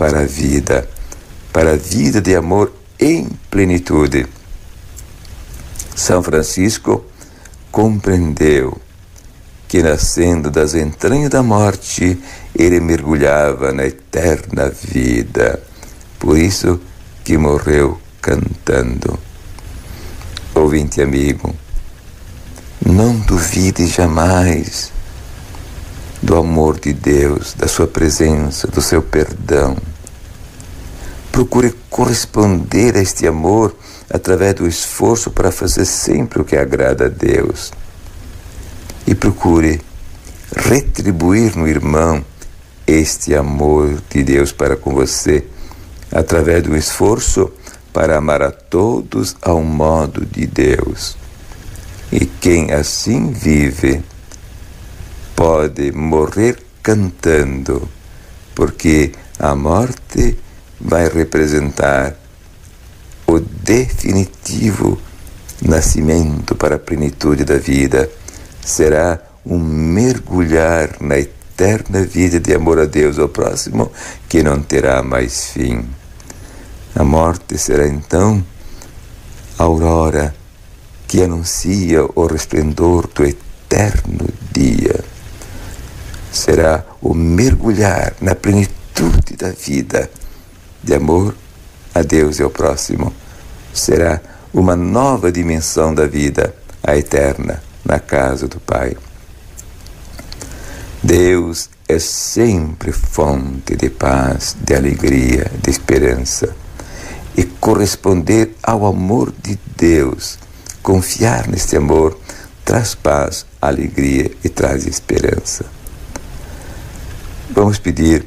para a vida de amor em plenitude. São Francisco compreendeu que, nascendo das entranhas da morte, ele mergulhava na eterna vida. Por isso que morreu cantando. Ouvinte amigo, não duvide jamais do amor de Deus, da sua presença, do seu perdão. Procure corresponder a este amor através do esforço para fazer sempre o que agrada a Deus. E procure retribuir no irmão este amor de Deus para com você, através do esforço para amar a todos ao modo de Deus. E quem assim vive pode morrer cantando, porque a morte vai representar o definitivo nascimento para a plenitude da vida. Será um mergulhar na eterna vida de amor a Deus ao próximo, que não terá mais fim. A morte será então a aurora que anuncia o resplendor do eterno dia. Será o mergulhar na plenitude da vida de amor a Deus e ao próximo. Será uma nova dimensão da vida, a eterna, na casa do Pai. Deus é sempre fonte de paz, de alegria, de esperança. E corresponder ao amor de Deus, confiar neste amor, traz paz, alegria e traz esperança. Vamos pedir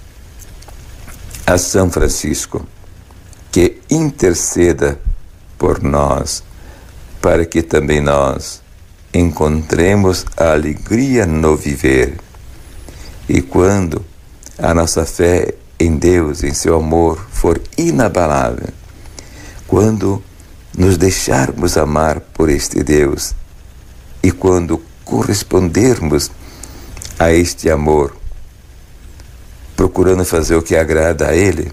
a São Francisco que interceda por nós, para que também nós encontremos a alegria no viver. E quando a nossa fé em Deus, em seu amor, for inabalável, quando nos deixarmos amar por este Deus e quando correspondermos a este amor, procurando fazer o que agrada a Ele,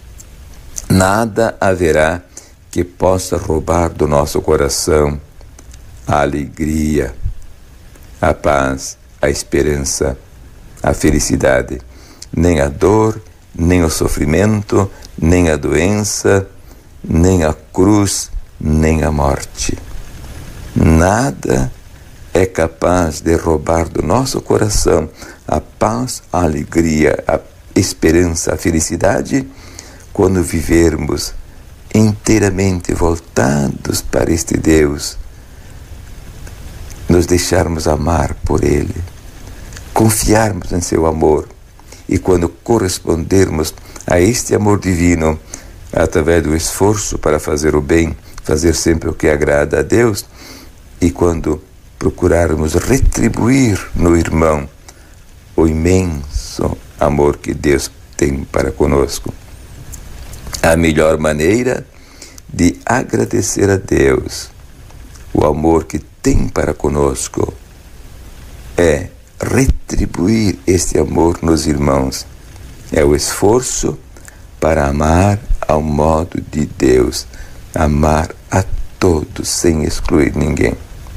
nada haverá que possa roubar do nosso coração a alegria, a paz, a esperança, a felicidade, nem a dor, nem o sofrimento, nem a doença, nem a cruz, nem a morte. Nada é capaz de roubar do nosso coração a paz, a alegria, a esperança, a felicidade, quando vivermos inteiramente voltados para este Deus, nos deixarmos amar por Ele, confiarmos em seu amor, e quando correspondermos a este amor divino, através do esforço para fazer o bem, fazer sempre o que agrada a Deus, e quando procurarmos retribuir no irmão o imenso amor que Deus tem para conosco. A melhor maneira de agradecer a Deus o amor que tem para conosco é retribuir este amor nos irmãos. É o esforço para amar ao modo de Deus, amar a todos sem excluir ninguém.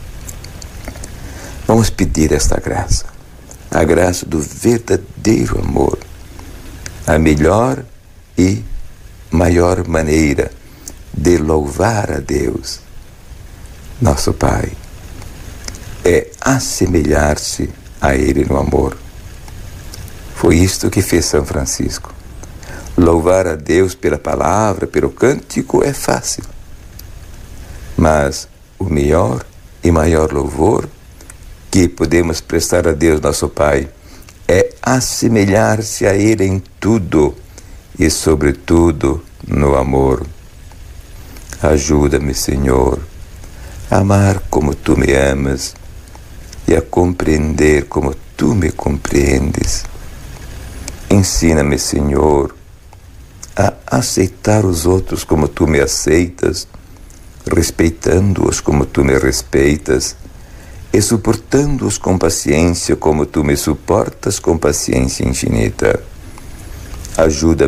Vamos pedir esta graça, a graça do verdadeiro amor. A melhor e maior maneira de louvar a Deus, nosso Pai, é assemelhar-se a Ele no amor. Foi isto que fez São Francisco. Louvar a Deus pela palavra, pelo cântico é fácil, mas o melhor e maior louvor que podemos prestar a Deus, nosso Pai, é assemelhar-se a Ele em tudo e, sobretudo, no amor. Ajuda-me, Senhor, a amar como Tu me amas e a compreender como Tu me compreendes. Ensina-me, Senhor, a aceitar os outros como Tu me aceitas, respeitando-os como Tu me respeitas, e suportando-os com paciência como Tu me suportas com paciência infinita. Ajuda